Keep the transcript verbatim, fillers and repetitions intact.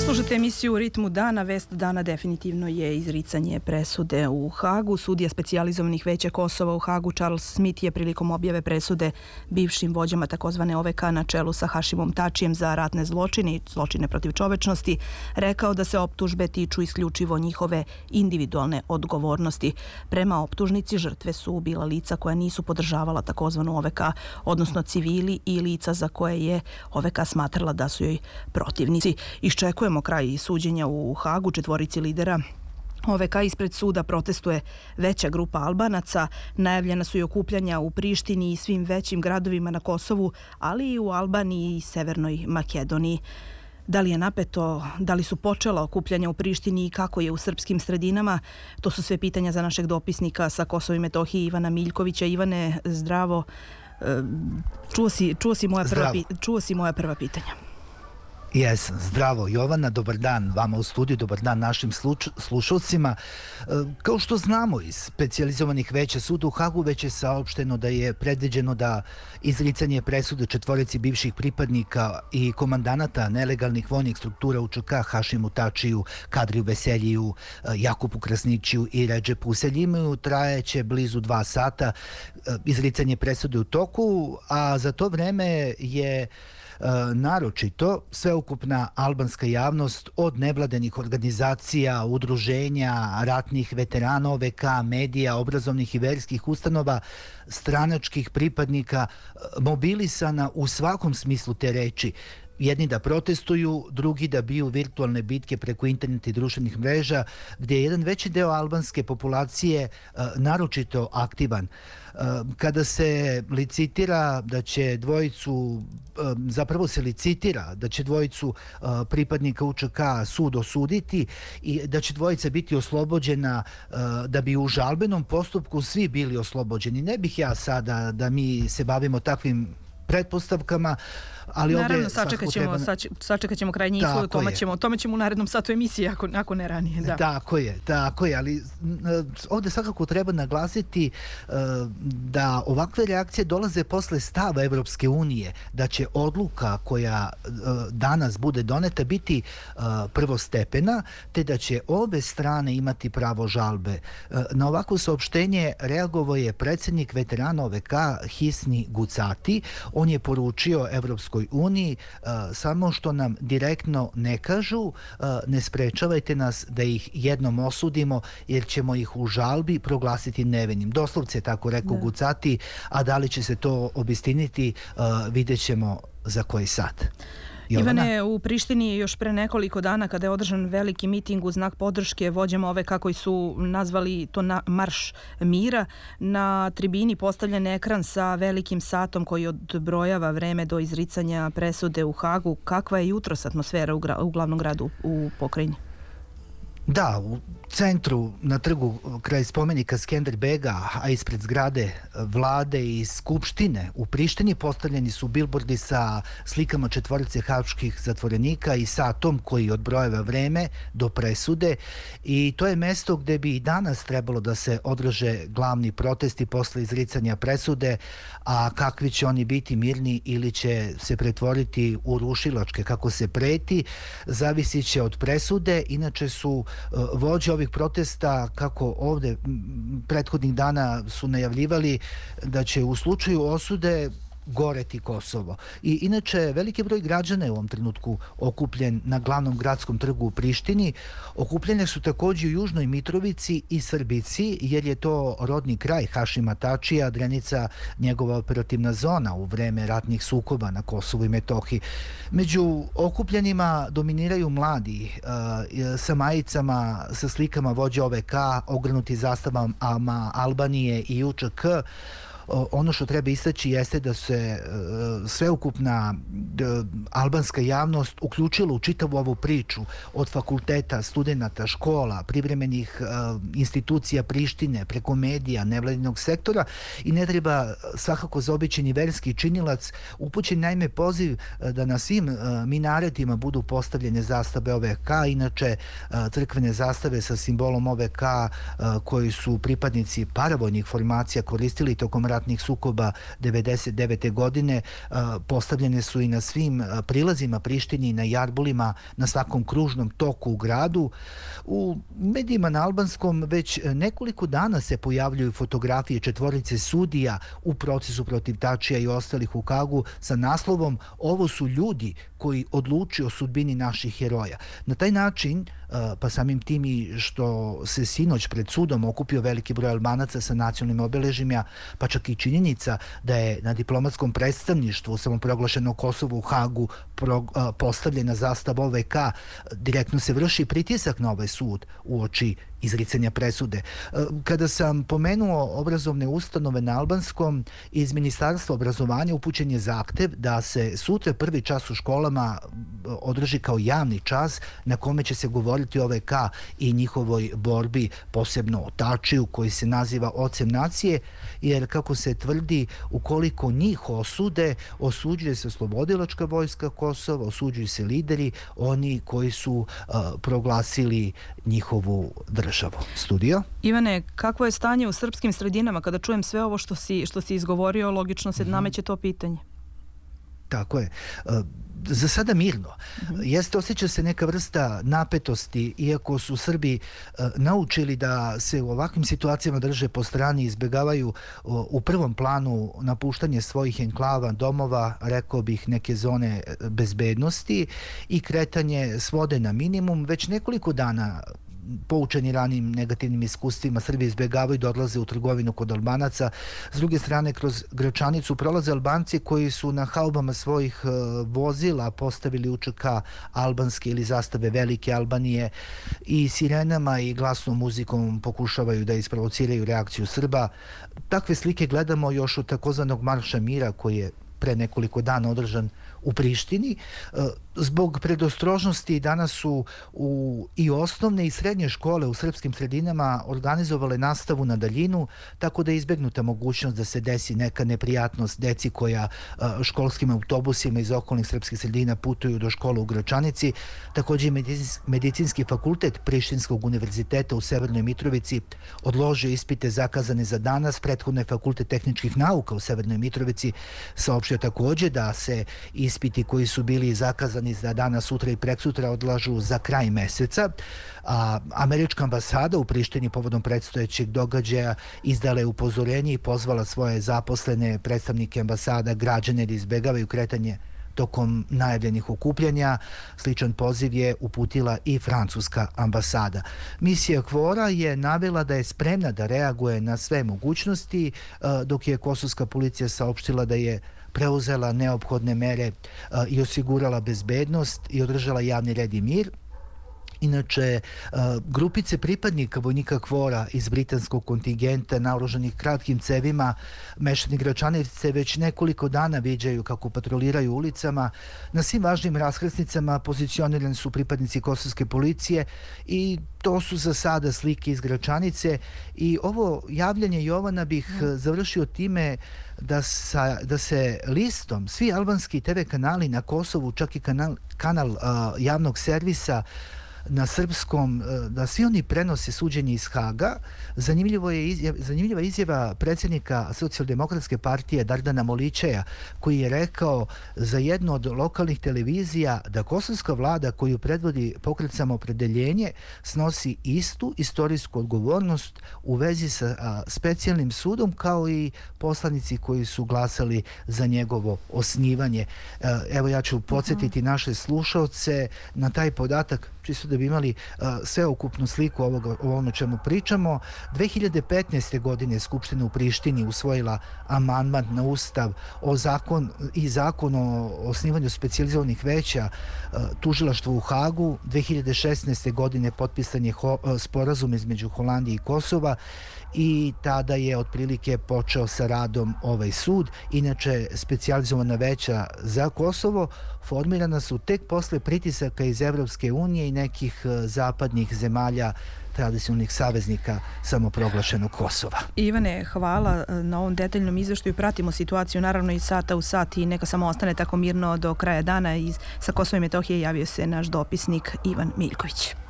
Slušajte emisiju u ritmu dana. Vest dana definitivno je izricanje presude u Hagu. Sudija specijalizovanih veća Kosova u Hagu Charles Smith je prilikom objave presude bivšim vođama takozvane O V K na čelu sa Hašimom Tačijem za ratne zločine i zločine protiv čovečnosti rekao da se optužbe tiču isključivo njihove individualne odgovornosti. Prema optužnici žrtve su bila lica koja nisu podržavala takozvanu O V K, odnosno civili i lica za koje je O V K smatrala da su joj protivnici. Iščekujemo kraj suđenja u Hagu. Četvorici lidera O V K ispred suda protestuje veća grupa Albanaca. Najavljena su i okupljanja u Prištini i svim većim gradovima na Kosovu, ali i u Albaniji i Severnoj Makedoniji. Da li je napeto, da li su počela okupljanja u Prištini i kako je u srpskim sredinama? To su sve pitanja za našeg dopisnika sa Kosova i Metohije Ivana Miljkovića. Ivane, zdravo. Čuo si, čuo si, moja, prva, čuo si moja prva pitanja. Jesam, zdravo Jovana, dobar dan vama u studiju, dobar dan našim slušalcima. Kao što znamo iz specijalizovanih veća suda u Hagu već je saopšteno da je predviđeno da izricanje presude četvorici bivših pripadnika i komandanata nelegalnih vojnih struktura U Č K, Hašimu Tačiju, Kadriju Veseljiju, Jakupu Krasnićiju i Redžepu Seljimiju trajeće blizu dva sata. Izricanje presude u toku, a za to vreme je naročito sveukupna albanska javnost od nevladanih organizacija, udruženja, ratnih veterana O V K, medija, obrazovnih i verskih ustanova, stranačkih pripadnika mobilisana u svakom smislu te reči. Jedni da protestuju, drugi da biju virtualne bitke preko interneta i društvenih mreža, gdje je jedan veći deo albanske populacije naročito aktivan. Kada se licitira da će dvojicu, zapravo se licitira da će dvojicu pripadnika U Č K sud osuditi i da će dvojica biti oslobođena, da bi u žalbenom postupku svi bili oslobođeni. Ne bih ja sada da mi se bavimo takvim pretpostavkama, ali naravno, ovdje sačekat ćemo, treba... sačekat ćemo krajnji ishod, o tome ćemo, tome ćemo u narednom satu emisiji, ako, ako ne ranije. Da. Tako je, tako je, ali ovdje svakako treba naglasiti uh, da ovakve reakcije dolaze posle stava Evropske unije, da će odluka koja uh, danas bude doneta biti uh, prvostepena, te da će obe strane imati pravo žalbe. Uh, na ovako saopštenje reagovao je predsjednik veterana O V K Hisni Gucati. On je poručio Evropskoj uniji uh, samo što nam direktno ne kažu, uh, ne sprečavajte nas da ih jednom osudimo jer ćemo ih u žalbi proglasiti nevinim. Doslovce je tako rekao Gucati, a da li će se to obistiniti, uh, vidjet ćemo za koji sat. Jovana? Ivane, u Prištini je još pre nekoliko dana kada je održan veliki miting u znak podrške vođama O V K koji su nazvali to na Marš mira. Na tribini postavljen ekran sa velikim satom koji odbrojava vreme do izricanja presude u Hagu. Kakva je jutros atmosfera u, gra, u glavnom gradu u pokrajini? Da, u centru, na trgu kraj spomenika Skenderbega, a ispred zgrade vlade i skupštine u Prištini postavljeni su bilbordi sa slikama četvorice haških zatvorenika i satom koji odbrojava vreme do presude, i to je mesto gde bi i danas trebalo da se održe glavni protesti posle izricanja presude, a kakvi će oni biti, mirni ili će se pretvoriti u rušilačke kako se preti, zavisit će od presude. Inače su vođe ovih protesta, kako ovde prethodnih dana su najavljivali, da će u slučaju osude goreti Kosovo. I inače, veliki broj građana je u ovom trenutku okupljen na glavnom gradskom trgu u Prištini. Okupljene su također u Južnoj Mitrovici i Srbici, jer je to rodni kraj Hašima Tačija, granica njegova operativna zona u vreme ratnih sukoba na Kosovu i Metohiji. Među okupljenima dominiraju mladi uh, sa majicama, sa slikama vođa O V K, ogrnuti zastavama Albanije i U Č K. Ono što treba istaći jeste da se uh, sveukupna uh, albanska javnost uključila u čitavu ovu priču, od fakulteta, studenata, škola, privremenih uh, institucija Prištine, preko medija, nevladinog sektora, i ne treba svakako zaobići ni verski činilac. Upućen naime poziv uh, da na svim uh, minaretima budu postavljene zastave O V K, inače uh, crkvene zastave sa simbolom O V K uh, koji su pripadnici paravojnih formacija koristili tokom ratnih sukoba devedeset devete godine postavljene su i na svim prilazima Prištini, na jarbulima, na svakom kružnom toku u gradu. U medijima na albanskom već nekoliko dana se pojavljuju fotografije četvorice sudija u procesu protiv Tačija i ostalih u Hagu sa naslovom "Ovo su ljudi koji odlučuju o sudbini naših heroja". Na taj način, pa samim tim i što se sinoć pred sudom okupio veliki broj Albanaca sa nacionalnim obeležima, pa čak i činjenica da je na diplomatskom predstavništvu samoproglašeno Kosovo u Hagu postavljena zastava O V K, direktno se vrši pritisak na ovaj sud uoči izricanja presude. Kada sam pomenuo obrazovne ustanove na albanskom, iz Ministarstva obrazovanja upućen je zahtev da se sutra prvi čas u školama održi kao javni čas na kome će se govoriti o O V K i njihovoj borbi, posebno o Tačiju koji se naziva ocem nacije, jer kako se tvrdi, ukoliko njih osude, osuđuje se oslobodilačka vojska Kosova, osuđuju se lideri, oni koji su uh, proglasili njihovu državu. Studio? Ivane, kakvo je stanje u srpskim sredinama? Kada čujem sve ovo što si, što si izgovorio, logično se nameće to pitanje. Tako je. Za sada mirno. Jeste, osjeća se neka vrsta napetosti, iako su Srbi naučili da se u ovakvim situacijama drže po strani, izbjegavaju u prvom planu napuštanje svojih enklava, domova, rekao bih neke zone bezbednosti i kretanje svode na minimum. Već nekoliko dana, poučeni ranim negativnim iskustvima, Srbi izbjegavaju da odlaze u trgovinu kod Albanaca. S druge strane, kroz Gračanicu prolaze Albanci koji su na haubama svojih vozila postavili U Č K albanske ili zastave Velike Albanije i sirenama i glasnom muzikom pokušavaju da isprovociraju reakciju Srba. Takve slike gledamo još od takozvanog Marša mira koji je pre nekoliko dana održan u Prištini. Zbog predostrožnosti danas su u i osnovne i srednje škole u srpskim sredinama organizovale nastavu na daljinu, tako da je izbegnuta mogućnost da se desi neka neprijatnost deci koja školskim autobusima iz okolnih srpskih sredina putuju do škole u Gračanici. Također Medicinski fakultet Prištinskog univerziteta u Severnoj Mitrovici odložio ispite zakazane za danas. Prethodno je Fakultet tehničkih nauka u Severnoj Mitrovici saopštio također da se ispiti koji su bili zakazani za danas, sutra i preksutra odlažu za kraj meseca. A američka ambasada u Prištini povodom predstojećeg događaja izdala je upozorenje i pozvala svoje zaposlene predstavnike ambasada, građane da izbjegavaju kretanje tokom najavljenih okupljanja. Sličan poziv je uputila i francuska ambasada. Misija Kvora je navela da je spremna da reaguje na sve mogućnosti, dok je kosovska policija saopštila da je preuzela neophodne mere i osigurala bezbednost i održala javni red i mir. Inače, grupice pripadnika vojnika Kvora iz britanskog kontingenta naoružanih kratkim cevima meštani Gračanice već nekoliko dana viđaju kako patroliraju ulicama. Na svim važnim raskrsnicama pozicionirani su pripadnici kosovske policije i to su za sada slike iz Gračanice. I ovo javljanje Jovana bih završio time da, sa, da se listom svi albanski te ve kanali na Kosovu, čak i kanal, kanal uh, javnog servisa na srpskom, da svi oni prenose suđenje iz Haga. Zanimljivo je izjava, zanimljiva izjava predsjednika Socijaldemokratske partije Dardana Molićeja, koji je rekao za jednu od lokalnih televizija da kosovska vlada koju predvodi Pokret Samoopredeljenje snosi istu istorijsku odgovornost u vezi sa a, specijalnim sudom kao i poslanici koji su glasali za njegovo osnivanje. E, evo ja ću podsjetiti naše slušalce na taj podatak, čisto da bi imali uh, sveukupnu sliku ovoga, o ovom o čemu pričamo. dve hiljade petnaeste. godine Skupština u Prištini usvojila amandman na Ustav o zakon i zakon o osnivanju specijalizovanih veća uh, tužilaštva u Hagu. dve hiljade šesnaeste. godine potpisan je ho, uh, sporazum između Holandije i Kosova i tada je otprilike počeo sa radom ovaj sud. Inače, specijalizovana veća za Kosovo formirana su tek posle pritisaka iz Evropske unije i nekih zapadnih zemalja tradicionalnih saveznika samoproglašenog Kosova. Ivane, hvala na ovom detaljnom izveštaju. Pratimo situaciju naravno i sata u sat i neka samo ostane tako mirno do kraja dana. Iz, sa Kosova i Metohije javio se naš dopisnik Ivan Miljković.